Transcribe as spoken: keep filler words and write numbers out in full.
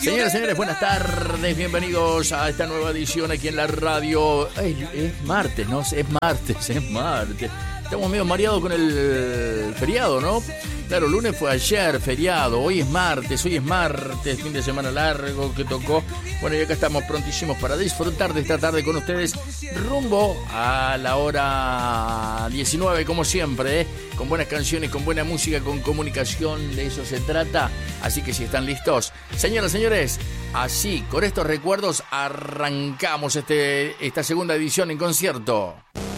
Señoras y señores, buenas tardes, bienvenidos a esta nueva edición aquí en la radio. Ay, es martes, ¿no? Es martes, es martes. Estamos medio mareados con el feriado, ¿no? Claro, lunes fue ayer, feriado, hoy es martes, hoy es martes, fin de semana largo que tocó. Bueno, y acá estamos prontísimos para disfrutar de esta tarde con ustedes, rumbo a la hora diecinueve, como siempre, ¿eh? Con buenas canciones, con buena música, con comunicación, de eso se trata. Así que si están listos, señoras y señores, así, con estos recuerdos, arrancamos este, esta segunda edición en concierto.